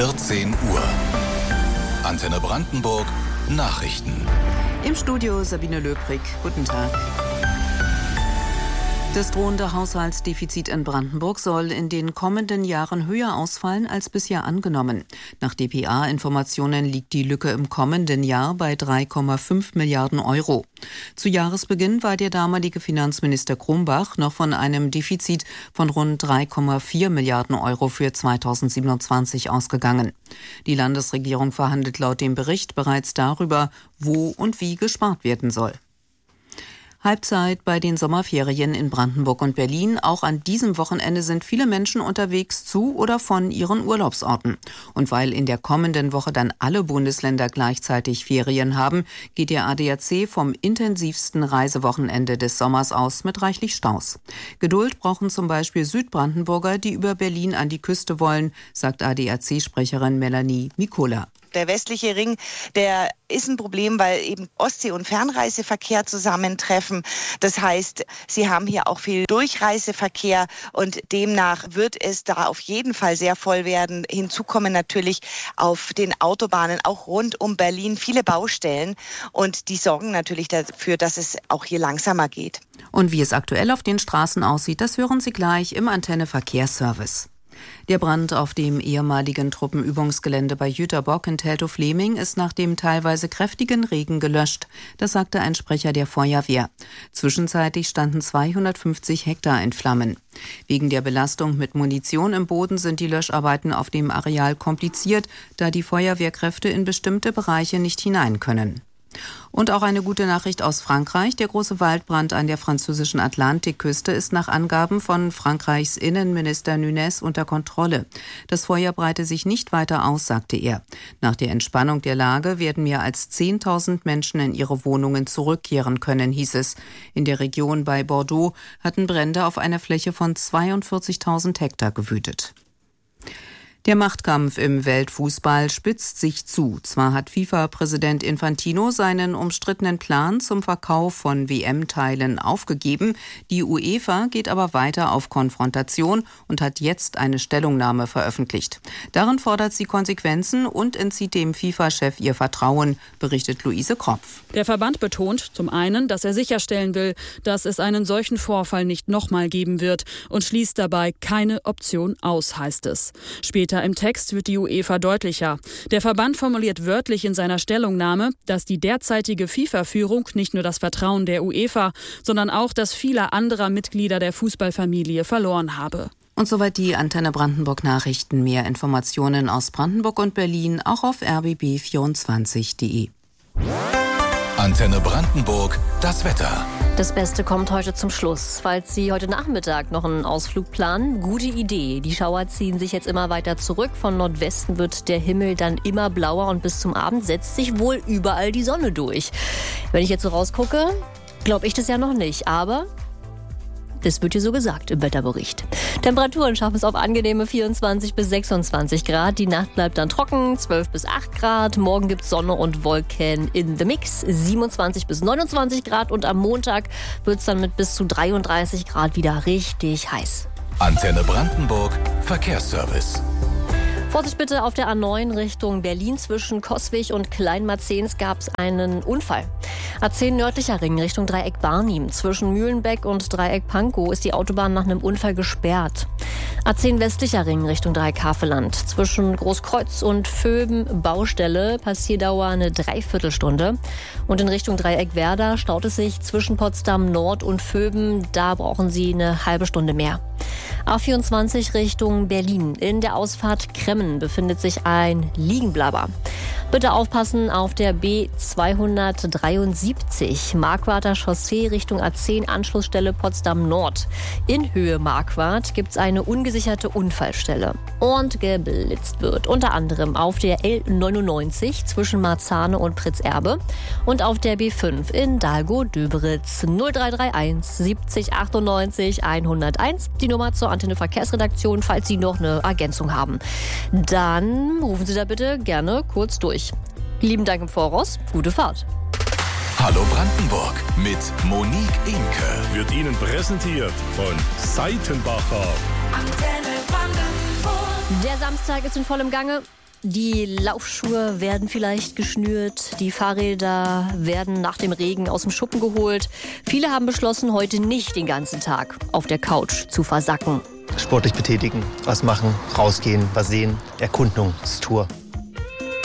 14 Uhr. Antenne Brandenburg Nachrichten. Im Studio Sabine Löbrig. Guten Tag. Das drohende Haushaltsdefizit in Brandenburg soll in den kommenden Jahren höher ausfallen als bisher angenommen. Nach dpa-Informationen liegt die Lücke im kommenden Jahr bei 3,5 Milliarden Euro. Zu Jahresbeginn war der damalige Finanzminister Krumbach noch von einem Defizit von rund 3,4 Milliarden Euro für 2027 ausgegangen. Die Landesregierung verhandelt laut dem Bericht bereits darüber, wo und wie gespart werden soll. Halbzeit bei den Sommerferien in Brandenburg und Berlin. Auch an diesem Wochenende sind viele Menschen unterwegs zu oder von ihren Urlaubsorten. Und weil in der kommenden Woche dann alle Bundesländer gleichzeitig Ferien haben, geht der ADAC vom intensivsten Reisewochenende des Sommers aus mit reichlich Staus. Geduld brauchen zum Beispiel Südbrandenburger, die über Berlin an die Küste wollen, sagt ADAC-Sprecherin Melanie Mikola. Der westliche Ring, der ist ein Problem, weil eben Ostsee- und Fernreiseverkehr zusammentreffen. Das heißt, Sie haben hier auch viel Durchreiseverkehr und demnach wird es da auf jeden Fall sehr voll werden. Hinzu kommen natürlich auf den Autobahnen auch rund um Berlin viele Baustellen und die sorgen natürlich dafür, dass es auch hier langsamer geht. Und wie es aktuell auf den Straßen aussieht, das hören Sie gleich im Antenne Verkehrsservice. Der Brand auf dem ehemaligen Truppenübungsgelände bei Jüterbock in Teltow-Fleming ist nach dem teilweise kräftigen Regen gelöscht. Das sagte ein Sprecher der Feuerwehr. Zwischenzeitlich standen 250 Hektar in Flammen. Wegen der Belastung mit Munition im Boden sind die Löscharbeiten auf dem Areal kompliziert, da die Feuerwehrkräfte in bestimmte Bereiche nicht hinein können. Und auch eine gute Nachricht aus Frankreich. Der große Waldbrand an der französischen Atlantikküste ist nach Angaben von Frankreichs Innenminister Nunez unter Kontrolle. Das Feuer breite sich nicht weiter aus, sagte er. Nach der Entspannung der Lage werden mehr als 10.000 Menschen in ihre Wohnungen zurückkehren können, hieß es. In der Region bei Bordeaux hatten Brände auf einer Fläche von 42.000 Hektar gewütet. Der Machtkampf im Weltfußball spitzt sich zu. Zwar hat FIFA-Präsident Infantino seinen umstrittenen Plan zum Verkauf von WM-Teilen aufgegeben, die UEFA geht aber weiter auf Konfrontation und hat jetzt eine Stellungnahme veröffentlicht. Darin fordert sie Konsequenzen und entzieht dem FIFA-Chef ihr Vertrauen, berichtet Luise Kropf. Der Verband betont zum einen, dass er sicherstellen will, dass es einen solchen Vorfall nicht nochmal geben wird und schließt dabei keine Option aus, heißt es. Später im Text wird die UEFA deutlicher. Der Verband formuliert wörtlich in seiner Stellungnahme, dass die derzeitige FIFA-Führung nicht nur das Vertrauen der UEFA, sondern auch das vieler anderer Mitglieder der Fußballfamilie verloren habe. Und soweit die Antenne Brandenburg Nachrichten. Mehr Informationen aus Brandenburg und Berlin auch auf rbb24.de. Antenne Brandenburg, das Wetter. Das Beste kommt heute zum Schluss. Falls Sie heute Nachmittag noch einen Ausflug planen, gute Idee. Die Schauer ziehen sich jetzt immer weiter zurück. Von Nordwesten wird der Himmel dann immer blauer und bis zum Abend setzt sich wohl überall die Sonne durch. Wenn ich jetzt so rausgucke, glaube ich das ja noch nicht. Aber das wird hier so gesagt im Wetterbericht. Temperaturen schaffen es auf angenehme 24 bis 26 Grad. Die Nacht bleibt dann trocken, 12 bis 8 Grad. Morgen gibt es Sonne und Wolken in the Mix, 27 bis 29 Grad. Und am Montag wird es dann mit bis zu 33 Grad wieder richtig heiß. Antenne Brandenburg Verkehrsservice. Vorsicht bitte auf der A9 Richtung Berlin. Zwischen Coswig und Kleinmarzens gab es einen Unfall. A10 nördlicher Ring Richtung Dreieck Barnim. Zwischen Mühlenbeck und Dreieck Pankow ist die Autobahn nach einem Unfall gesperrt. A10 westlicher Ring Richtung Dreieck Havelland. Zwischen Großkreuz und Vöben Baustelle, Passierdauer eine Dreiviertelstunde. Und in Richtung Dreieck Werder staut es sich zwischen Potsdam Nord und Vöben. Da brauchen Sie eine halbe Stunde mehr. A24 Richtung Berlin. In der Ausfahrt Kremmen befindet sich ein Liegenblabber. Bitte aufpassen auf der B273 Marquarder Chaussee Richtung A10 Anschlussstelle Potsdam Nord. In Höhe Marquardt gibt es eine ungesicherte Unfallstelle. Und geblitzt wird unter anderem auf der L99 zwischen Marzahne und Pritzerbe und auf der B5 in Dahlgow-Döberitz 0331 70 98 101. Die Nummer zur Antenne Verkehrsredaktion, falls Sie noch eine Ergänzung haben. Dann rufen Sie da bitte gerne kurz durch. Lieben Dank im Voraus. Gute Fahrt. Hallo Brandenburg mit Monique Imke. Wird Ihnen präsentiert von Seitenbacher. Der Samstag ist in vollem Gange. Die Laufschuhe werden vielleicht geschnürt, die Fahrräder werden nach dem Regen aus dem Schuppen geholt. Viele haben beschlossen, heute nicht den ganzen Tag auf der Couch zu versacken. Sportlich betätigen, was machen, rausgehen, was sehen, Erkundungstour.